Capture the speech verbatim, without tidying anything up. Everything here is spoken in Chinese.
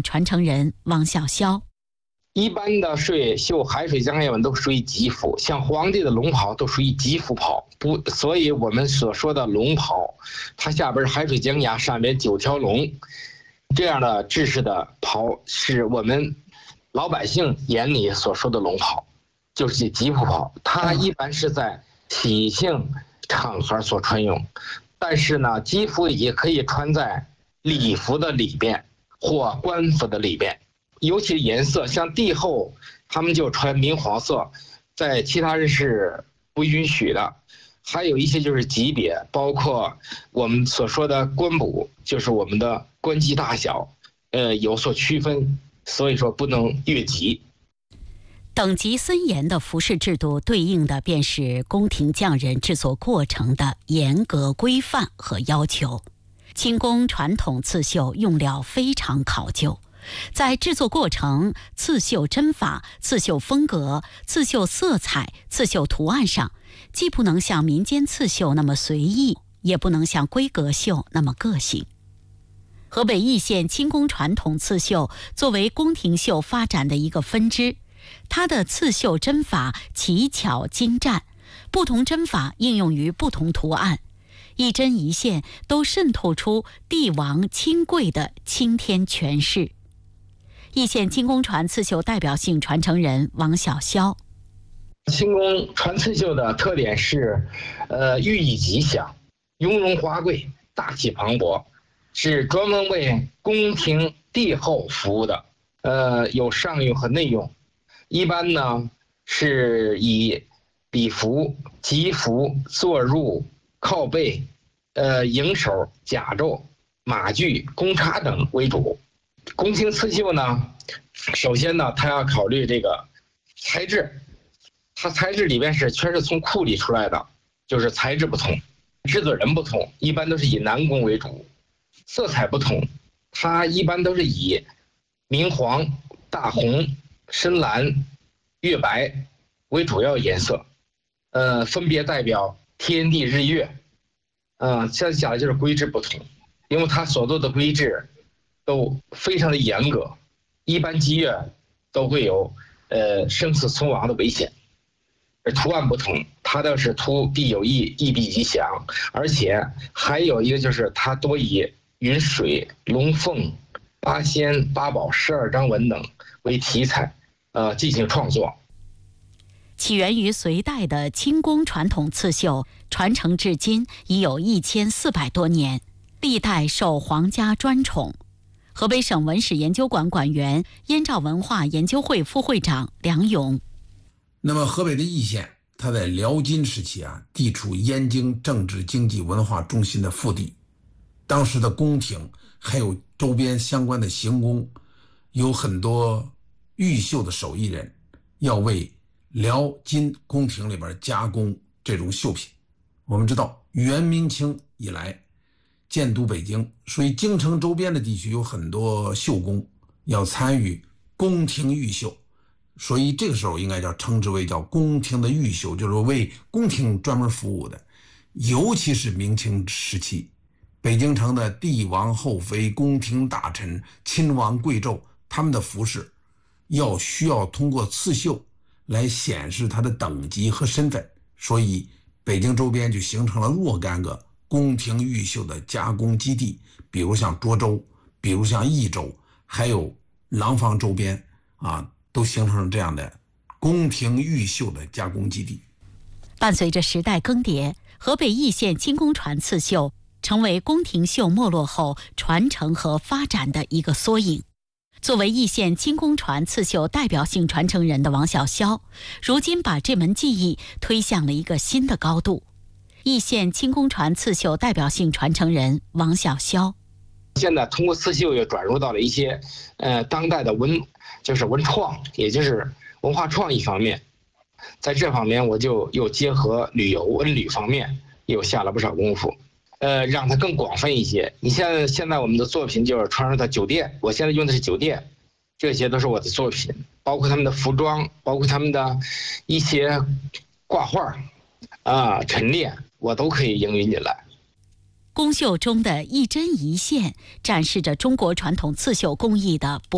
传承人王小霄。 一般的水绣海水江烟纹都属于吉服，像皇帝的龙袍都属于吉服袍，不，所以我们所说的龙袍，它下边是海水江崖，上边九条龙，这样的制式的袍是我们老百姓眼里所说的龙袍，就是吉服袍。它一般是在喜庆场合所穿用，但是呢，吉服也可以穿在礼服的里边或官服的里边。尤其颜色，像帝后，他们就穿明黄色，在其他人是不允许的。还有一些就是级别，包括我们所说的官补，就是我们的官级大小，呃，有所区分，所以说不能越级。 等级森严的服饰制度，对应的便是宫廷匠人制作过程的严格规范和要求。清宫传统刺绣用料非常考究。在制作过程、刺绣针法、刺绣风格、刺绣色彩、刺绣图案上，既不能像民间刺绣那么随意，也不能像规格绣那么个性。河北易县清宫传统刺绣作为宫廷绣发展的一个分支，它的刺绣针法奇巧精湛，不同针法应用于不同图案，一针一线都渗透出帝王亲贵的青天权势。易县清宫传刺绣代表性传承人王小霄。 清宫传刺绣的特点是，呃，寓意吉祥、雍容华贵、大气磅礴，是专门为宫廷帝后服务的。呃，有上用和内用。一般呢是以礼服、吉服、坐入、靠背、呃迎手、甲胄、马具、弓叉等为主。宫廷刺绣呢，首先呢，它要考虑这个材质，它材质里边是全是从库里出来的，就是材质不同，制作人不同，一般都是以男工为主。色彩不同，它一般都是以明黄、大红、深蓝、月白为主要颜色，呃，分别代表天地日月。呃，现在讲的就是规制不同，因为它所做的规制都非常的严格，一般祭月都会有呃生死存亡的危险。而图案不同，它的是图必有意，意必吉祥，而且还有一个就是它多以云水、龙凤、八仙、八宝、十二章纹等为题材，呃进行创作。 起源于隋代的清宫传统刺绣，传承至今已有一千四百多年，历代受皇家专宠。河北省文史研究馆馆员、燕赵文化研究会副会长梁勇。 那么河北的易县，它在辽金时期啊，地处燕京政治经济文化中心的腹地，当时的宫廷还有周边相关的行宫，有很多玉绣的手艺人要为辽金宫廷里边加工这种绣品。我们知道元明清以来建都北京，所以京城周边的地区有很多绣工要参与宫廷御绣，所以这个时候应该叫称之为叫宫廷的御绣，就是为宫廷专门服务的。尤其是明清时期，北京城的帝王后妃、宫廷大臣、亲王贵胄，他们的服饰要需要通过刺绣来显示他的等级和身份，所以北京周边就形成了若干个宫廷御绣的加工基地，比如像涿州，比如像益州，还有廊坊周边啊，都形成了这样的宫廷御绣的加工基地。 伴随着时代更迭，河北易县清宫传刺绣成为宫廷绣没落后传承和发展的一个缩影。作为易县清宫传刺绣代表性传承人的王小霄，如今把这门技艺推向了一个新的高度。易县清宫传刺绣代表性传承人王小霄。 现在通过刺绣又转入到了一些呃当代的文，就是文创，也就是文化创意方面。在这方面，我就又结合旅游文旅方面，又下了不少功夫，呃，让它更广泛一些。你像现在我们的作品就是传入到酒店，我现在用的是酒店，这些都是我的作品，包括他们的服装，包括他们的一些挂画啊、陈列，我都可以应用进来。 宫绣中的一针一线，展示着中国传统刺绣工艺的